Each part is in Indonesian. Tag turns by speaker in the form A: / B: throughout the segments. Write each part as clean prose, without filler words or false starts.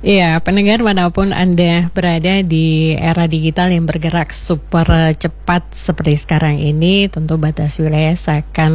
A: Iya, pendengar manapun Anda berada di era digital yang bergerak super cepat seperti sekarang ini, tentu batas wilayah akan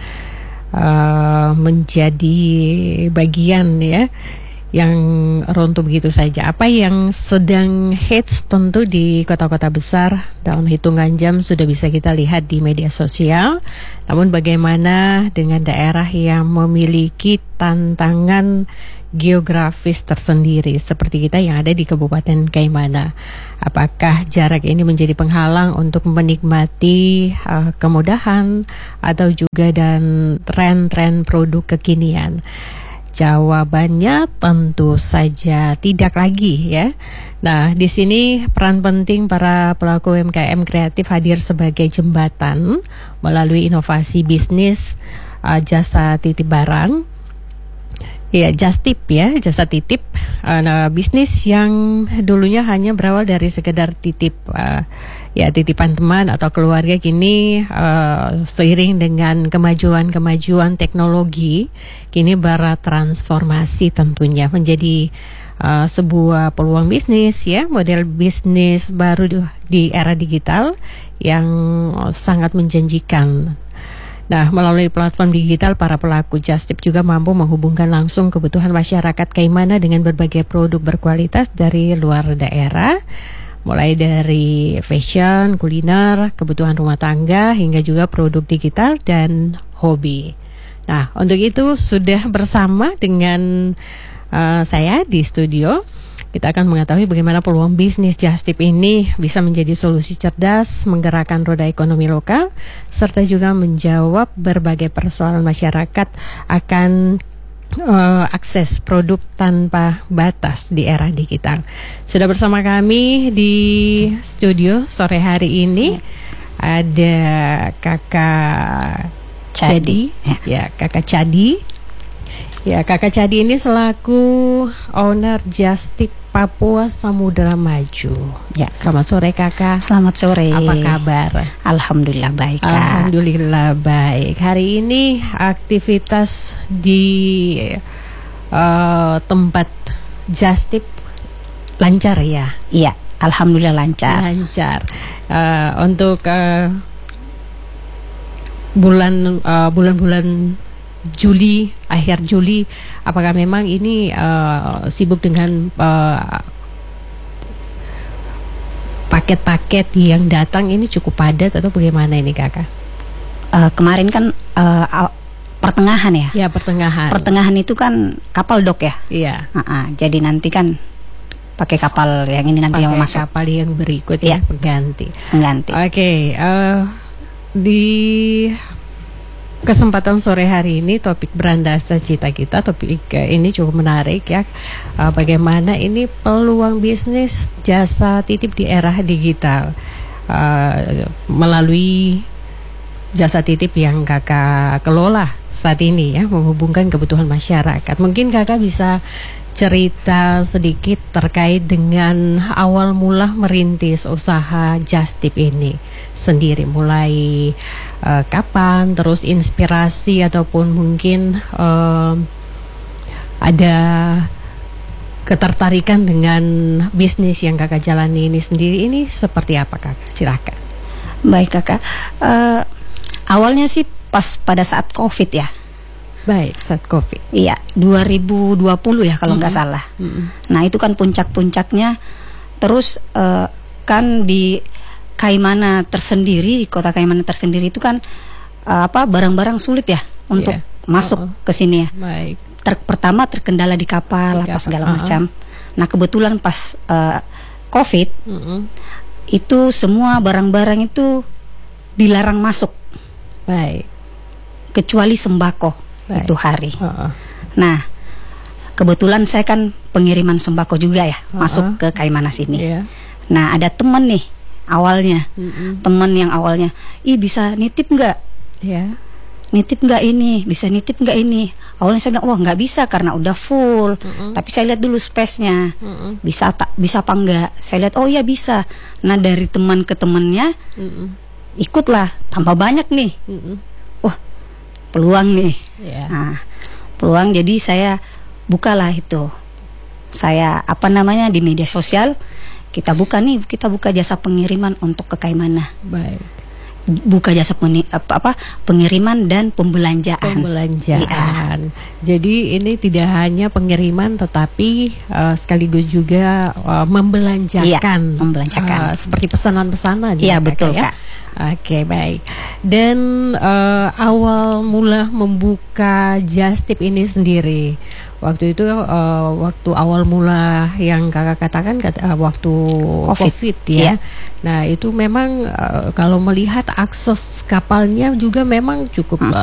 A: menjadi bagian ya yang runtuh begitu saja. Apa yang sedang hits tentu di kota-kota besar dalam hitungan jam sudah bisa kita lihat di media sosial. Namun bagaimana dengan daerah yang memiliki tantangan geografis tersendiri seperti kita yang ada di Kabupaten Kaimana? Apakah jarak ini menjadi penghalang untuk menikmati kemudahan atau juga dan tren-tren produk kekinian? Jawabannya tentu saja tidak lagi ya. Nah, di sini peran penting para pelaku UMKM kreatif hadir sebagai jembatan melalui inovasi bisnis jasa titip barang. Ya, jasa titip. Nah, bisnis yang dulunya hanya berawal dari sekedar titip, titipan teman atau keluarga, kini seiring dengan kemajuan teknologi, kini bertransformasi tentunya menjadi sebuah peluang bisnis ya, model bisnis baru di era digital yang sangat menjanjikan. Nah, melalui platform digital, para pelaku just tip juga mampu menghubungkan langsung kebutuhan masyarakat Kaimana dengan berbagai produk berkualitas dari luar daerah, mulai dari fashion, kuliner, kebutuhan rumah tangga, hingga juga produk digital dan hobi. Nah, untuk itu sudah bersama dengan saya di studio. Kita akan mengetahui bagaimana peluang bisnis just tip ini bisa menjadi solusi cerdas, menggerakkan roda ekonomi lokal, serta juga menjawab berbagai persoalan masyarakat akan akses produk tanpa batas di era digital. Sudah bersama kami di studio sore hari ini ada Kakak Chadi. Ya, Kakak Chadi. Ya, Kakak Chadi ini selaku owner Just Tip Papua Samudra Maju.
B: Ya,
A: selamat sore Kakak.
B: Selamat sore.
A: Apa kabar?
B: Alhamdulillah baik, Kak.
A: Alhamdulillah baik. Hari ini aktivitas di tempat Just Tip lancar ya?
B: Iya, alhamdulillah lancar.
A: Lancar. Untuk bulan-bulan Juli, akhir Juli, apakah memang ini sibuk dengan paket-paket yang datang ini cukup padat atau bagaimana ini Kakak?
B: Kemarin kan pertengahan ya?
A: Ya, pertengahan.
B: Pertengahan itu kan kapal dok ya?
A: Iya.
B: Jadi nanti kan pakai kapal yang ini nanti yang masuk.
A: Kapal yang berikut ya, pengganti. Oke, di kesempatan sore hari ini topik berandasa cita kita, topik ini cukup menarik ya. Bagaimana ini peluang bisnis jasa titip di era digital melalui jasa titip yang Kakak kelola saat ini ya, menghubungkan kebutuhan masyarakat. Mungkin Kakak bisa cerita sedikit terkait dengan awal mula merintis usaha Just Tip ini sendiri, mulai kapan, terus inspirasi ataupun mungkin ada ketertarikan dengan bisnis yang Kakak jalani ini sendiri, ini seperti apa Kakak? Silakan.
B: Baik Kakak, awalnya sih pas pada saat COVID ya.
A: Baik, saat COVID.
B: Iya, 2020 ya kalau nggak salah. Nah, itu kan puncak-puncaknya. Terus kan di Kaimana tersendiri, di kota Kaimana tersendiri itu kan barang-barang sulit ya untuk masuk ke sini ya.
A: Baik.
B: Pertama terkendala di kapal apa segala macam. Nah, kebetulan pas COVID itu semua barang-barang itu dilarang masuk.
A: Baik.
B: Kecuali sembako.
A: Baik.
B: Itu hari. Nah, kebetulan saya kan pengiriman sembako juga ya, masuk ke Kaimana sini. Nah, ada teman nih awalnya, teman yang awalnya, bisa nitip nggak? Nitip nggak ini? Bisa nitip nggak ini? Awalnya saya bilang, wah nggak bisa karena udah full. Tapi saya lihat dulu space-nya, bisa apa enggak? Saya lihat, oh iya bisa. Nah, dari teman ke temannya, ikutlah, tambah banyak nih. Wah, peluang nih. Nah, peluang, jadi saya bukalah itu saya di media sosial kita buka jasa pengiriman untuk ke Kaimana.
A: Baik.
B: Buka jasa pengiriman dan pembelanjaan.
A: Ya. Jadi ini tidak hanya pengiriman tetapi sekaligus juga membelanjakan. Seperti pesanan-pesanan.
B: Iya, betul, Kak.
A: Oke, baik. Dan awal mula membuka Justip ini sendiri, waktu itu waktu awal mula yang kakak katakan waktu COVID ya. Nah itu memang kalau melihat akses kapalnya juga memang cukup